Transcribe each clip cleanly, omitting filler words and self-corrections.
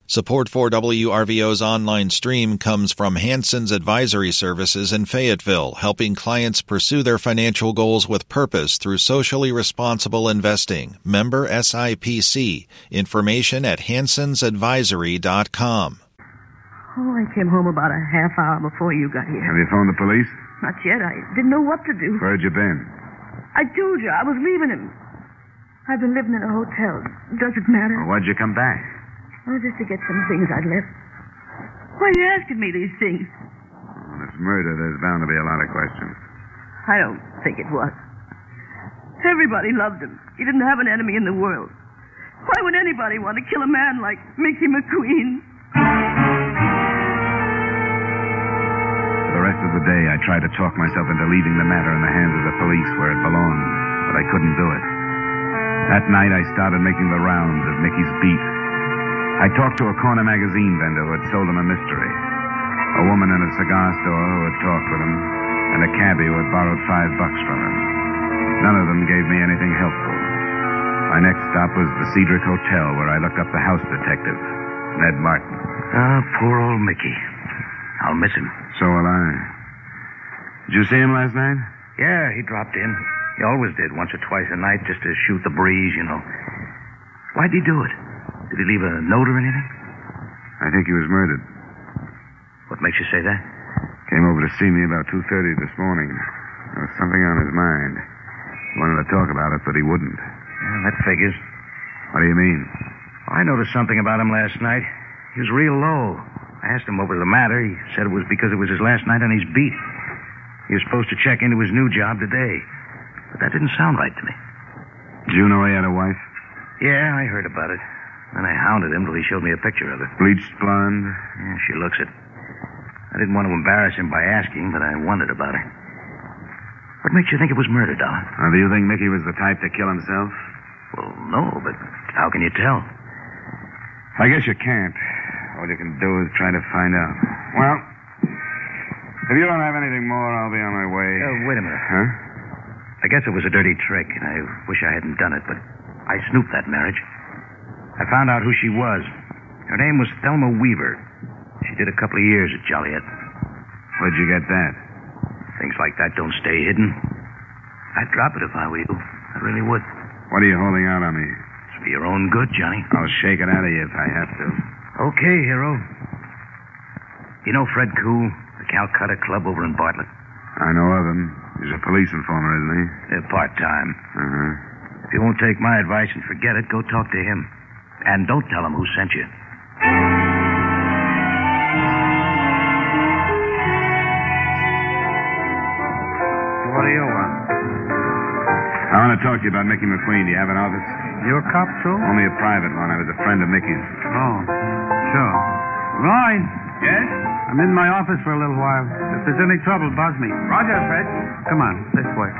Support for WRVO's online stream comes from Hanson's Advisory Services in Fayetteville, helping clients pursue their financial goals with purpose through socially responsible investing. Member SIPC. Information at hansonsadvisory.com. Oh, I came home about a half hour before you got here. Have you phoned the police? Not yet. I didn't know what to do. Where'd you been? I told you I was leaving him. I've been living in a hotel. Does it matter? Well, why'd you come back? Oh, just to get some things I'd left. Why are you asking me these things? When it's murder, there's bound to be a lot of questions. I don't think it was. Everybody loved him. He didn't have an enemy in the world. Why would anybody want to kill a man like Mickey McQueen? For the rest of the day, I tried to talk myself into leaving the matter in the hands of the police where it belonged, but I couldn't do it. That night, I started making the rounds of Mickey's beat. I talked to a corner magazine vendor who had sold him a mystery, a woman in a cigar store who had talked with him, and a cabbie who had borrowed $5 from him. None of them gave me anything helpful. My next stop was the Cedric Hotel, where I looked up the house detective, Ned Martin. Ah, poor old Mickey. I'll miss him. So will I. Did you see him last night? Yeah, he dropped in. He always did, once or twice a night, just to shoot the breeze, you know. Why'd he do it? Did he leave a note or anything? I think he was murdered. What makes you say that? Came over to see me about 2:30 this morning. There was something on his mind. He wanted to talk about it, but he wouldn't. Yeah, that figures. What do you mean? I noticed something about him last night. He was real low. I asked him what was the matter. He said it was because it was his last night on his beat. He was supposed to check into his new job today. But that didn't sound right to me. Did you know he had a wife? Yeah, I heard about it. Then I hounded him till he showed me a picture of her. Bleached blonde? Yeah, she looks it. I didn't want to embarrass him by asking, but I wondered about her. What makes you think it was murder, Dollar? Do you think Mickey was the type to kill himself? Well, no, but how can you tell? I guess you can't. All you can do is try to find out. Well, if you don't have anything more, I'll be on my way. Wait a minute. Huh? I guess it was a dirty trick, and I wish I hadn't done it, but I snooped that marriage. I found out who she was. Her name was Thelma Weaver. She did a couple of years at Joliet. Where'd you get that? Things like that don't stay hidden. I'd drop it if I were you. I really would. What are you holding out on me? It's for your own good, Johnny. I'll shake it out of you if I have to. Okay, hero. You know Fred Koo, the Calcutta Club over in Bartlett? I know of him. He's a police informer, isn't he? Part-time. Uh-huh. If you won't take my advice and forget it, go talk to him. And don't tell him who sent you. What do you want? I want to talk to you about Mickey McQueen. Do you have an office? You a cop, too? Only a private one. I was a friend of Mickey's. Oh, sure. Roy. Yes? I'm in my office for a little while. If there's any trouble, buzz me. Roger, Fred. Come on, this way.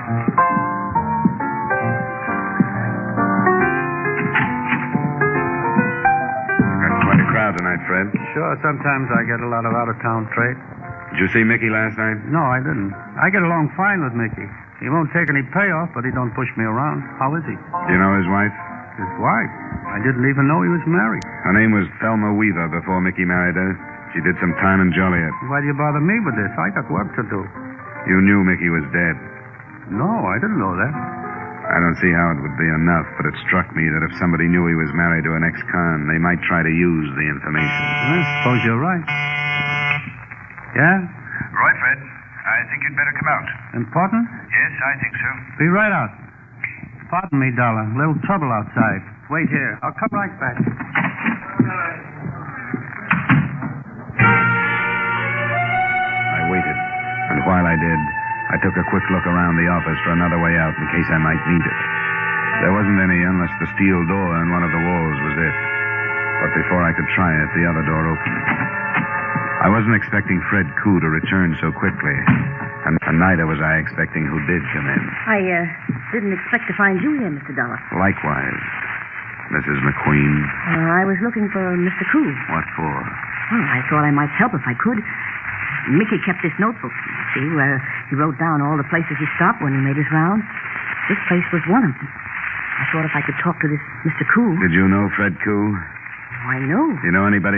Quite a crowd tonight, Fred. Sure, sometimes I get a lot of out-of-town trade. Did you see Mickey last night? No, I didn't. I get along fine with Mickey. He won't take any payoff, but he don't push me around. How is he? Do you know his wife? His wife? I didn't even know he was married. Her name was Thelma Weaver before Mickey married her. She did some time in Joliet. Why do you bother me with this? I got work to do. You knew Mickey was dead. No, I didn't know that. I don't see how it would be enough, but it struck me that if somebody knew he was married to an ex-con, they might try to use the information. I suppose you're right. Yeah? Roy, Fred. I think you'd better come out. Important? Yes, I think so. Be right out. Pardon me, Dollar. A little trouble outside. Wait here. I'll come right back. I waited, and while I did, I took a quick look around the office for another way out in case I might need it. There wasn't any unless the steel door in one of the walls was it. But before I could try it, the other door opened. I wasn't expecting Fred Koo to return so quickly, and neither was I expecting who did come in. I didn't expect to find you here, Mr. Dollar. Likewise, Mrs. McQueen. I was looking for Mr. Koo. What for? Well, I thought I might help if I could. Mickey kept this notebook, see, where he wrote down all the places he stopped when he made his round. This place was one of them. I thought if I could talk to this Mr. Koo. Did you know Fred Koo? I know. Do you know anybody